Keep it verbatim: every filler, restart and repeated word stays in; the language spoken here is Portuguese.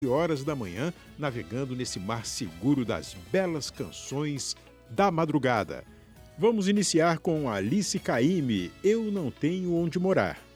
horas da manhã, navegando nesse mar seguro das belas canções da madrugada. Vamos iniciar com Alice Caymmi, Eu Não Tenho Onde Morar.